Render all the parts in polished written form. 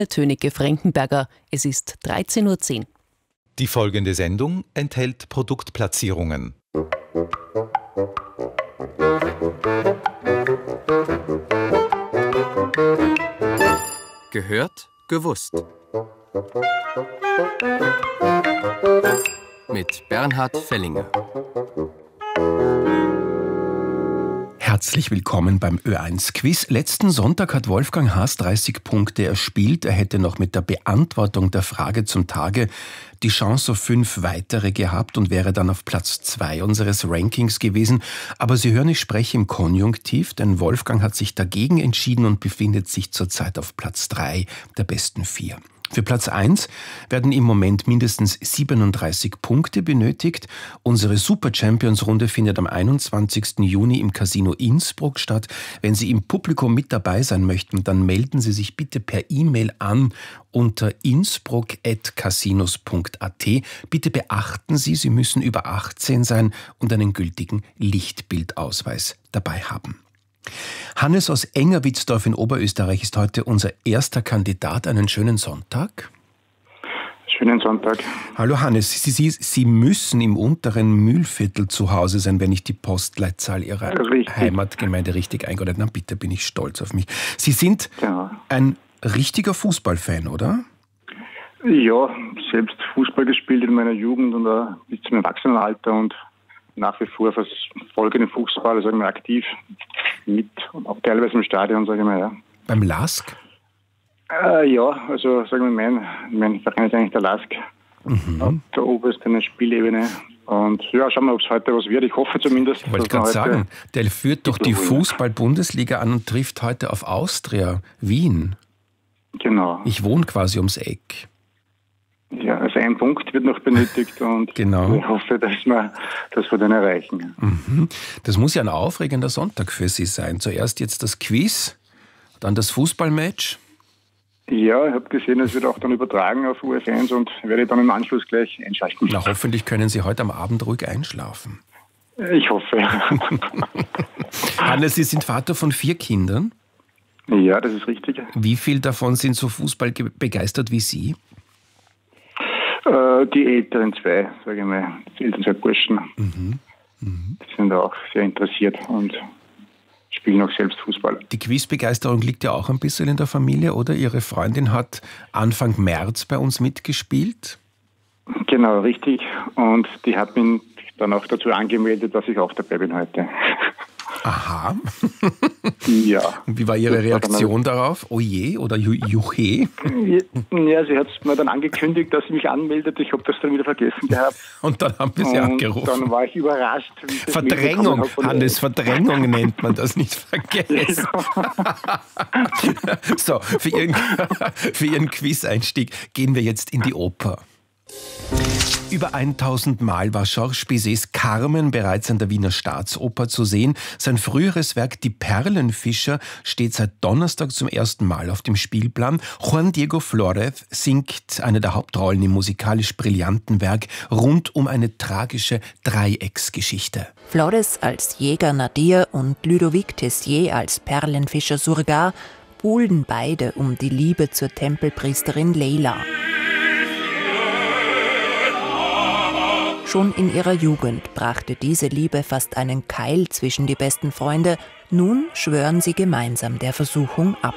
Tönecke-Frankenberger. Es ist 13:10 Uhr. Die folgende Sendung enthält Produktplatzierungen. Gehört, gewusst. Mit Bernhard Fellinger. Herzlich willkommen beim Ö1-Quiz. Letzten Sonntag hat Wolfgang Haas 30 Punkte erspielt. Er hätte noch mit der Beantwortung der Frage zum Tage die Chance auf 5 weitere gehabt und wäre dann auf Platz 2 unseres Rankings gewesen. Aber Sie hören, ich spreche im Konjunktiv, denn Wolfgang hat sich dagegen entschieden und befindet sich zurzeit auf Platz 3 der besten 4. Für Platz 1 werden im Moment mindestens 37 Punkte benötigt. Unsere Super Champions Runde findet am 21. Juni im Casino Innsbruck statt. Wenn Sie im Publikum mit dabei sein möchten, dann melden Sie sich bitte per E-Mail an unter innsbruck@casinos.at. Bitte beachten Sie, Sie müssen über 18 sein und einen gültigen Lichtbildausweis dabei haben. Hannes aus Engerwitzdorf in Oberösterreich ist heute unser erster Kandidat. Einen schönen Sonntag. Schönen Sonntag. Hallo Hannes, Sie müssen im unteren Mühlviertel zu Hause sein, wenn ich die Postleitzahl Ihrer Heimatgemeinde richtig eingeordnet habe. Na bitte, bin ich stolz auf mich. Sie sind ein richtiger Fußballfan, oder? Ja, selbst Fußball gespielt in meiner Jugend und bis zum Erwachsenenalter und nach wie vor verfolge den Fußball, sagen wir, aktiv mit, auch teilweise im Stadion, sage ich mal, ja. Beim LASK? Ja, also sagen wir, mein Verein ist eigentlich der LASK, der obersten Spielebene. Und ja, schauen wir, ob es heute was wird. Ich hoffe zumindest. Ich wollte gerade sagen, der führt doch die Fußball-Bundesliga an und trifft heute auf Austria Wien. Genau. Ich wohne quasi ums Eck. Ja, also ein Punkt wird noch benötigt und genau. Ich hoffe, dass wir den erreichen. Das muss ja ein aufregender Sonntag für Sie sein. Zuerst jetzt das Quiz, dann das Fußballmatch. Ja, ich habe gesehen, es wird auch dann übertragen auf UF1 und werde dann im Anschluss gleich einschalten. Na, hoffentlich können Sie heute am Abend ruhig einschlafen. Ich hoffe. Hannes, Sie sind Vater von 4 Kindern. Ja, das ist richtig. Wie viele davon sind so Fußball begeistert wie Sie? Die älteren 2, sage ich mal, die älteren 2 Burschen, die sind auch sehr interessiert und spielen auch selbst Fußball. Die Quizbegeisterung liegt ja auch ein bisschen in der Familie, oder? Ihre Freundin hat Anfang März bei uns mitgespielt. Genau, richtig. Und die hat mich dann auch dazu angemeldet, dass ich auch dabei bin heute. Aha. Ja. Und wie war Ihre Reaktion darauf? Oje oder Juche? Ja, sie hat es mir dann angekündigt, dass sie mich anmeldet. Ich habe das dann wieder vergessen gehabt. Und dann haben wir sie abgerufen. Dann war ich überrascht. Verdrängung, Hannes, Verdrängung nennt man das, nicht vergessen. Ja. So, für Ihren Quiz-Einstieg gehen wir jetzt in die Oper. Über 1000 Mal war Georges Bizets Carmen bereits an der Wiener Staatsoper zu sehen. Sein früheres Werk Die Perlenfischer steht seit Donnerstag zum ersten Mal auf dem Spielplan. Juan Diego Flórez singt eine der Hauptrollen im musikalisch brillanten Werk rund um eine tragische Dreiecksgeschichte. Flórez als Jäger Nadir und Ludovic Tessier als Perlenfischer Surgar buhlen beide um die Liebe zur Tempelpriesterin Leila. Schon in ihrer Jugend brachte diese Liebe fast einen Keil zwischen die besten Freunde. Nun schwören sie gemeinsam der Versuchung ab.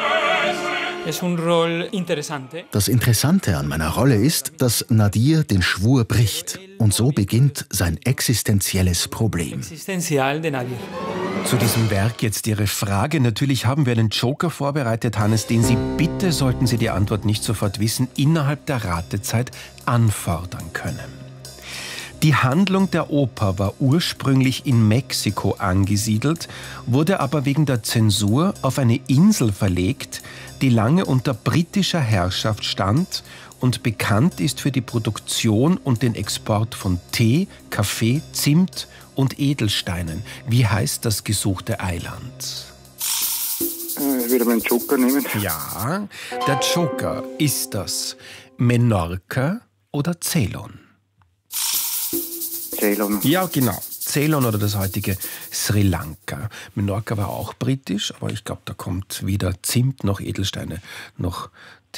Das Interessante an meiner Rolle ist, dass Nadir den Schwur bricht. Und so beginnt sein existenzielles Problem. Zu diesem Werk jetzt Ihre Frage. Natürlich haben wir einen Joker vorbereitet, Hannes, den Sie bitte, sollten Sie die Antwort nicht sofort wissen, innerhalb der Ratezeit anfordern können. Die Handlung der Oper war ursprünglich in Mexiko angesiedelt, wurde aber wegen der Zensur auf eine Insel verlegt, die lange unter britischer Herrschaft stand und bekannt ist für die Produktion und den Export von Tee, Kaffee, Zimt und Edelsteinen. Wie heißt das gesuchte Eiland? Ich würde meinen Joker nehmen. Ja, der Joker. Ist das Menorca oder Ceylon? Ceylon. Ja, genau. Ceylon oder das heutige Sri Lanka. Menorca war auch britisch, aber ich glaube, da kommt weder Zimt noch Edelsteine noch